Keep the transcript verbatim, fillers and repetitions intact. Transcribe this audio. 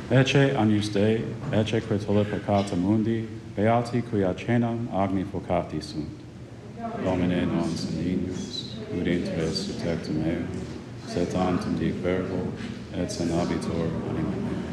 Ecce agnus Dei, ecce quid tollit peccata mundi, beati qui ad cenam agni vocati sunt. Domine non sanguinis, ut inter subtectum eum, sed tantum dic verbo, et senabitur anima mea.